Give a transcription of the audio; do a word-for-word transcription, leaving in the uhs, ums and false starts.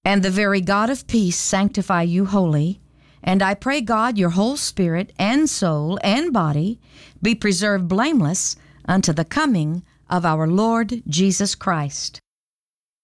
And the very God of peace sanctify you wholly. And I pray God your whole spirit and soul and body be preserved blameless unto the coming of our Lord Jesus Christ.